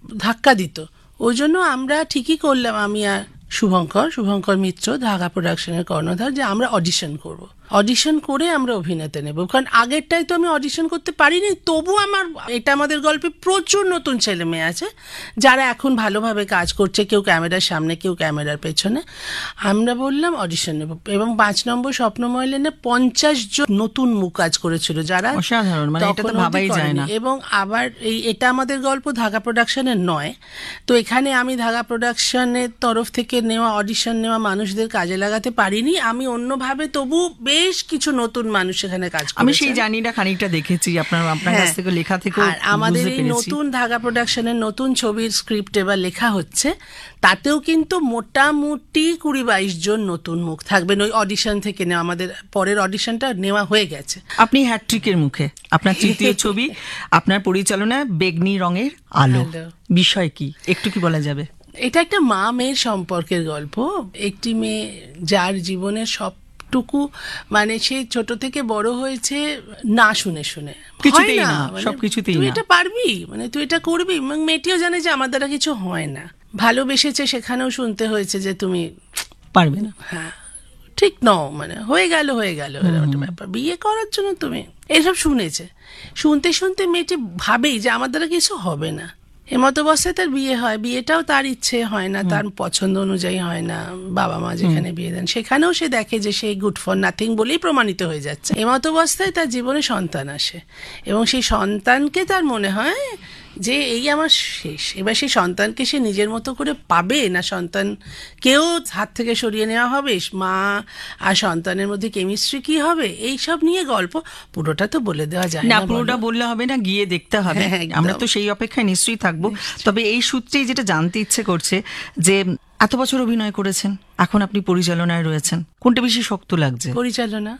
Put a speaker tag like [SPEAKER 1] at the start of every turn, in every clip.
[SPEAKER 1] ধাক্কা দিত। ওই জন্য আমরা ঠিকই করলাম, আমি আর শুভঙ্কর মিত্র, ধাগা প্রোডাকশনের কর্ণধার, যে আমরা অডিশন করব। অডিশন করে আমরা অভিনেতা নেব, কারণ আগেরটাই তো আমি অডিশন করতে পারিনি। তবু এটা আমাদের গল্পে প্রচুর নতুন ছেলে মেয়ে আছে যারা এখন ভালোভাবে কাজ করছে, কেউ ক্যামেরার সামনে, কেউ ক্যামেরার পেছনে। আমরা বললাম অডিশন নেব, এবং 5 নম্বর স্বপ্নময় লেনে 50 জন নতুন মুখ কাজ করেছিল, যারা
[SPEAKER 2] অসাধারণ, মানে এটা তো ভাবাই যায় না।
[SPEAKER 1] এবং আবার এটা আমাদের গল্প ধাগা প্রোডাকশনের নয়, তো এখানে আমি ধাগা প্রোডাকশনের তরফ থেকে নেওয়া অডিশন নেওয়া মানুষদের কাজে লাগাতে পারিনি। আমি অন্যভাবে তবু বেশ কিছু নতুন মানুষ এখানে কাজ করেছে।
[SPEAKER 2] আমি সেই জানি না, খানিকটা দেখেছি আপনার কাছ থেকে, লেখা থেকে।
[SPEAKER 1] আর আমাদের এই নতুন ধাগা প্রোডাকশনের নতুন ছবির স্ক্রিপ্ট এবার লেখা হচ্ছে, তাতেও কিন্তু মোটামুটি 20-22 জন নতুন মুখ থাকবেন ওই অডিশন থেকে নেওয়া। আমাদের পরের অডিশনটা নেওয়া হয়ে গেছে।
[SPEAKER 2] আপনি হ্যাট্রিকের মুখে, আপনার তৃতীয় ছবি, আপনার পরিচালনায় বেগনি রঙের আলো, বিষয় কি একটু কি বলা যাবে?
[SPEAKER 1] এটা একটা মা মেয়ের সম্পর্কের গল্প। একটি মেয়ে যার জীবনের সবটুকু, মানে সে ছোট থেকে বড় হয়েছে না শুনে শুনে,
[SPEAKER 2] কিছুতেই না, সবকিছুতেই
[SPEAKER 1] তুই এটা পারবি, মানে তুই এটা করবি। মেয়েটিও জানে যে আমার দ্বারা কিছু হয় না। ভালোবেসেছে, সেখানেও শুনতে হয়েছে যে তুমি
[SPEAKER 2] পারবে না,
[SPEAKER 1] হ্যাঁ ঠিক নও, মানে হয়ে গেল এরকম একটা ব্যাপার, বিয়ে করার জন্য তুমি, এইসব শুনেছে। শুনতে শুনতে মেয়েটি ভাবেই যে আমার দ্বারা কিছু হবে না। এমতাবস্থায় তার বিয়ে হয়, বিয়েটাও তার ইচ্ছে হয় না, তার পছন্দ অনুযায়ী হয় না। বাবা মা যেখানে বিয়ে দেন সেখানেও সে দেখে যে সে গুড ফর নাথিং বলেই প্রমাণিত হয়ে যাচ্ছে। এমতাবস্থায় তার জীবনে সন্তান আসে, এবং সেই সন্তানকে তার মনে হয় যে এই আমার শেষ। এবার সেই সন্তানকে সে নিজের মতো করে পাবে, না সন্তান কেউ হাত থেকে সরিয়ে নেওয়া হবে, মা আর সন্তানের মধ্যে কেমিস্ট্রি কি হবে, এই সব নিয়ে গল্প। পুরোটা তো বলে দেওয়া যায় না,
[SPEAKER 2] পুরোটা বললে হবে না, গিয়ে দেখতে হবে। আমরা তো সেই অপেক্ষায় নিশ্চয়ই থাকবো। তবে এই সূত্রেই যেটা জানতে ইচ্ছে করছে, যে এত বছর অভিনয় করেছেন, এখন আপনি পরিচালনায় রয়েছেন, কোনটা বেশি শক্ত লাগছে? পরিচালনা।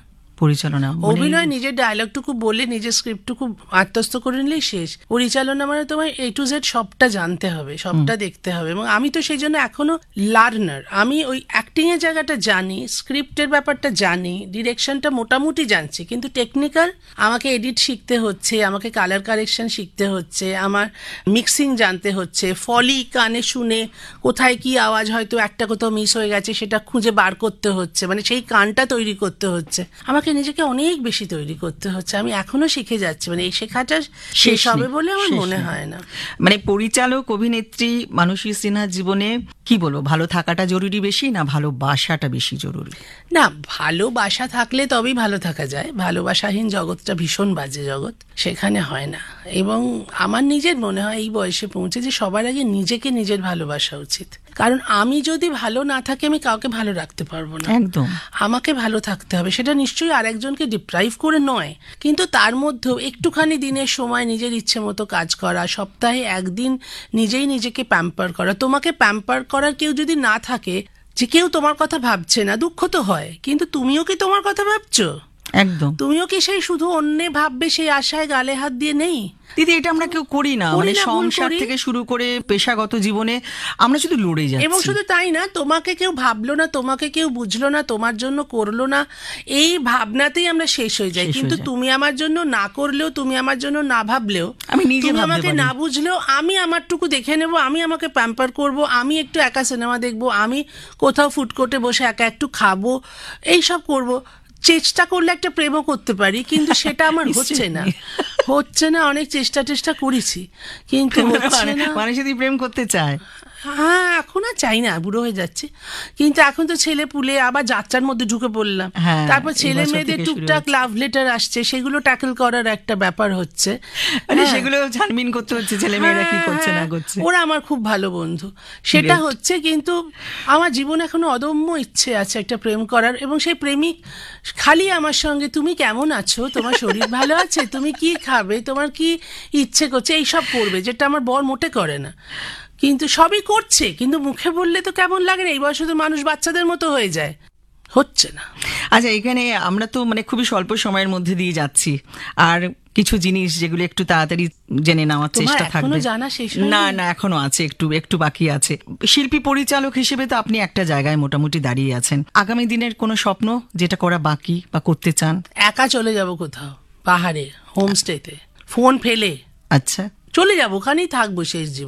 [SPEAKER 1] অভিনয় নিজের ডায়লগটুকু বলে, নিজের স্ক্রিপ্টটুকু আত্মস্থ করে নিলেই শেষ। পরিচালনা মানে তোমার A to Z সবটা জানতে হবে, সবটা দেখতে হবে। এবং আমি তো সেই জন্য এখনো লার্নার। আমি ওই অ্যাক্টিং এর জায়গাটা জানি, স্ক্রিপ্টের ব্যাপারটা জানি, ডিরেকশনটা মোটামুটি জানছি, কিন্তু টেকনিক্যাল আমাকে এডিট শিখতে হচ্ছে, আমাকে কালার কারেকশন শিখতে হচ্ছে, আমার মিক্সিং জানতে হচ্ছে, ফলি কানে শুনে কোথায় কি আওয়াজ হয়তো একটা কোথাও মিস হয়ে গেছে সেটা খুঁজে বার করতে হচ্ছে, মানে সেই কানটা তৈরি করতে হচ্ছে। আমাকে নিজেকে অনেক বেশি তৈরি করতে হচ্ছে। আমি এখনো শিখে যাচ্ছি, মানে এই শেখাটা শেষ হবে বলে আমার মনে হয় না।
[SPEAKER 2] মানে পরিচালক অভিনেত্রী মানসী সিনহার জীবনে কি বলবো, ভালো থাকাটা জরুরি বেশি, না ভালোবাসাটা বেশি জরুরি?
[SPEAKER 1] না, ভালোবাসা থাকলে তবেই ভালো থাকা যায়। ভালোবাসাহীন জগৎটা ভীষণ বাজে জগৎ, সেখানে হয় না। এবং আমার নিজের মনে হয় এই বয়সে পৌঁছে যে সবার আগে নিজেকে নিজের ভালোবাসা উচিত। কারণ আমি যদি ভালো না থাকি, আমি কাউকে ভালো রাখতে পারবো না।
[SPEAKER 2] একদম,
[SPEAKER 1] আমাকে ভালো থাকতে হবে। সেটা নিশ্চয়ই আরেকজনকে ডিপ্রাইভ করে নয়, কিন্তু তার মধ্যেও একটুখানি দিনের সময় নিজের ইচ্ছে মতো কাজ করা, সপ্তাহে একদিন নিজেই নিজেকে প্যাম্পার করা। তোমাকে প্যাম্পার করার কেউ যদি না থাকে, যে কেউ তোমার কথা ভাবছে না, দুঃখ তো হয়, কিন্তু তুমিও কি তোমার কথা ভাবছো?
[SPEAKER 2] একদম।
[SPEAKER 1] তুমিও কি সেই শুধু অন্যে ভাববে সেই আশায় গালে হাত দিয়ে নেই?
[SPEAKER 2] দিদি, এটা আমরা কেউ করি না। মানে সংসার থেকে শুরু করে পেশাগত জীবনে আমরা শুধু লড়ে যাচ্ছি।
[SPEAKER 1] এবং শুধু তাই না, তোমাকে কেউ ভাবলো না, তোমাকে কেউ বুঝলো না, তোমার জন্য করলো না, এই ভাবনাতেই আমরা শেষ হয়ে যাই। কিন্তু তুমি আমার জন্য না করলেও, তুমি আমার জন্য না ভাবলেও,
[SPEAKER 2] আমি নিজে
[SPEAKER 1] আমাকে না বুঝলেও, আমি আমারটুকু দেখে নেব, আমি আমাকে প্যাম্পার করব, আমি একটু একা সিনেমা দেখবো, আমি কোথাও ফুডকোর্টে বসে একা একটু খাবো, এইসব করব। চেষ্টা করলে একটা প্রেমও করতে পারি, কিন্তু সেটা আমার হচ্ছে না। অনেক চেষ্টা করেছি, কিন্তু
[SPEAKER 2] মানুষ যদি প্রেম করতে চায়,
[SPEAKER 1] হ্যাঁ এখন আর চাই না, বুড়ো হয়ে যাচ্ছে। কিন্তু এখন তো ছেলে পুলে আবার যাত্রার মধ্যে ঢুকে পড়লাম, তারপর ছেলে মেয়েদের টুকটাক লাভ লেটার আসছে, সেগুলো ট্যাকল করার একটা ব্যাপার হচ্ছে,
[SPEAKER 2] মানে সেগুলো ছানবিন করতে হচ্ছে, ছেলে মেয়েরা কি করছে না করছে।
[SPEAKER 1] ওরা আমার খুব ভালো বন্ধু, সেটা হচ্ছে। কিন্তু আমার জীবনে এখনো অদম্য ইচ্ছে আছে একটা প্রেম করার, এবং সেই প্রেমিক খালি আমার সঙ্গে তুমি কেমন আছো, তোমার শরীর ভালো আছে, তুমি কি খাবে, তোমার কি ইচ্ছে করছে, এইসব করবে, যেটা আমার বর মোটে করে না। কিন্তু সবই করছে, কিন্তু মুখে বললে তো কেমন লাগে না। এই বয়সে তো মানুষ বাচ্চাদের মতো হয়ে যায়, হচ্ছে না।
[SPEAKER 2] আচ্ছা, এখানে আমরা তো মানে খুবই স্বল্প সময়ের মধ্যে দিয়ে যাচ্ছি, আর কিছু জিনিস যেগুলো একটু তাড়াতাড়ি জেনে নেওয়ার চেষ্টা থাকবে। না, এখনো আছে, একটু বাকি আছে। শিল্পী পরিচালক হিসেবে তো আপনি একটা জায়গায় মোটামুটি দাঁড়িয়ে আছেন। আগামী দিনের কোনো স্বপ্ন যেটা করা বাকি বা করতে চান?
[SPEAKER 1] একা চলে যাব কোথাও, পাহাড়ে হোমস্টেতে, ফোন ফেলে।
[SPEAKER 2] আচ্ছা,
[SPEAKER 1] চলে যাবো, ওখানেই থাকবো শেষ জীবন।